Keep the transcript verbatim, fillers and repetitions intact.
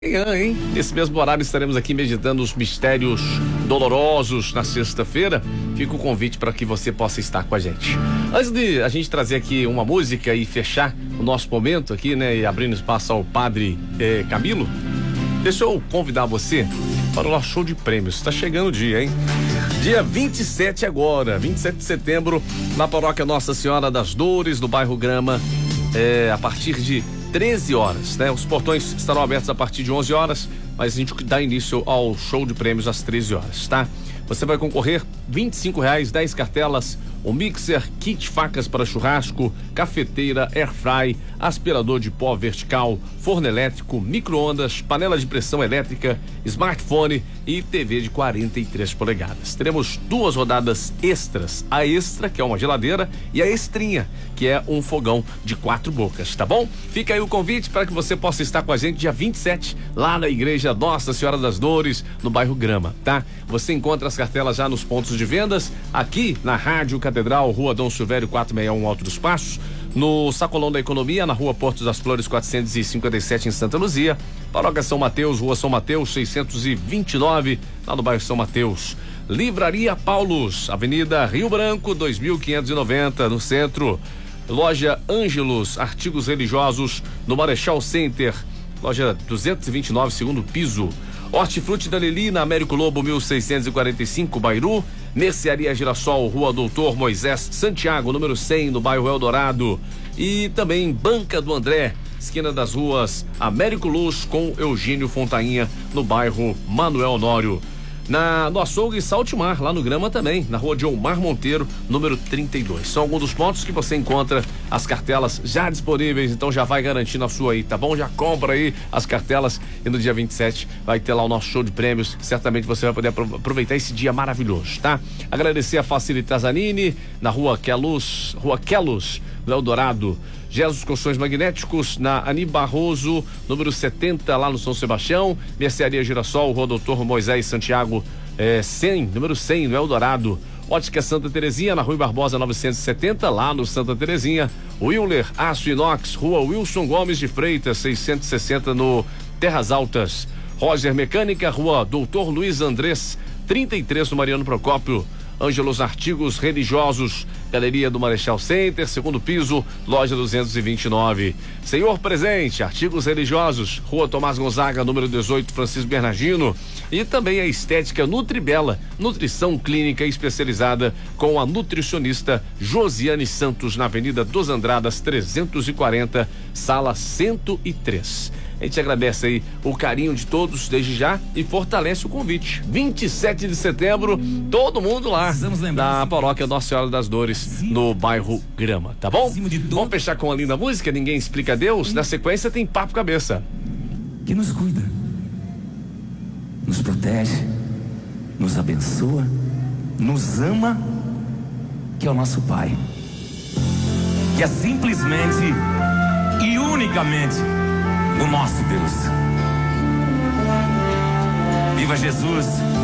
Amanhã, hein? Nesse mesmo horário estaremos aqui meditando os mistérios dolorosos na sexta-feira. Fica o convite para que você possa estar com a gente. Antes de a gente trazer aqui uma música e fechar o nosso momento aqui, né? E abrindo espaço ao padre eh, Camilo, deixa eu convidar você para o nosso show de prêmios. Está chegando o dia, hein? Dia vinte e sete agora, vinte e sete de setembro, na paróquia Nossa Senhora das Dores, no bairro Grama, eh, a partir de treze horas, né? Os portões estarão abertos a partir de onze horas, mas a gente dá início ao show de prêmios às treze horas, tá? Você vai concorrer vinte e cinco reais, dez cartelas, um mixer, kit facas para churrasco, cafeteira, airfry, aspirador de pó vertical, forno elétrico, micro-ondas, panela de pressão elétrica, smartphone e T V de quarenta e três polegadas. Teremos duas rodadas extras, a extra, que é uma geladeira, e a extrinha, que é um fogão de quatro bocas, tá bom? Fica aí o convite para que você possa estar com a gente dia vinte e sete, lá na igreja Nossa Senhora das Dores, no bairro Grama, tá? Você encontra as cartelas já nos pontos de vendas, aqui na Rádio Catedral, Rua Dom Silvério quatrocentos e sessenta e um, Alto dos Passos, no Sacolão da Economia, na Rua Porto das Flores quatrocentos e cinquenta e sete, em Santa Luzia, Paróquia São Mateus, Rua São Mateus seiscentos e vinte e nove, lá no bairro São Mateus. Livraria Paulus, Avenida Rio Branco dois mil quinhentos e noventa, no centro. Loja Ângelos, artigos religiosos, no Marechal Center, loja duzentos e vinte e nove, segundo piso. Hortifruti da Lili, na Américo Lobo mil seiscentos e quarenta e cinco, Bairu. Mercearia Girassol, Rua Doutor Moisés Santiago, número cem, no bairro Eldorado. E também Banca do André, esquina das ruas Américo Luz com Eugênio Fontainha, no bairro Manuel Honório. Na, no açougue Saltimar, lá no Grama também, na Rua Diomar Monteiro, número trinta e dois. São alguns dos pontos que você encontra as cartelas já disponíveis, então já vai garantindo a sua aí, tá bom? Já compra aí as cartelas e no dia vinte e sete vai ter lá o nosso show de prêmios. Certamente você vai poder aproveitar esse dia maravilhoso, tá? Agradecer a Facilitas Zanini, na Rua Queluz, Rua Queluz, no Eldorado. Jesus Colchões Magnéticos, na Ani Barroso, número setenta, lá no São Sebastião. Mercearia Girassol, Rua Doutor Moisés Santiago, é, cem, número cem, no Eldorado. Ótica Santa Terezinha, na Rui Barbosa novecentos e setenta, lá no Santa Terezinha. Willer Aço Inox, Rua Wilson Gomes de Freitas, seiscentos e sessenta, no Terras Altas. Roger Mecânica, Rua Doutor Luiz Andrés, trinta e três, no Mariano Procópio. Ângelos Artigos Religiosos, Galeria do Marechal Center, segundo piso, loja duzentos e vinte e nove. Senhor Presente, artigos religiosos, Rua Tomás Gonzaga, número dezoito, Francisco Bernardino. E também a Estética Nutribela, nutrição clínica especializada com a nutricionista Josiane Santos, na Avenida dos Andradas trezentos e quarenta, sala cento e três. A gente agradece aí o carinho de todos desde já e fortalece o convite. vinte e sete de setembro, todo mundo lá na paróquia Nossa Senhora das Dores, no bairro Grama, tá bom? Vamos fechar com uma linda música, Ninguém Explica Deus. Na sequência tem Papo Cabeça. Que nos cuida, nos protege, nos abençoa, nos ama, que é o nosso Pai, que é simplesmente e unicamente o nosso Deus. Viva Jesus!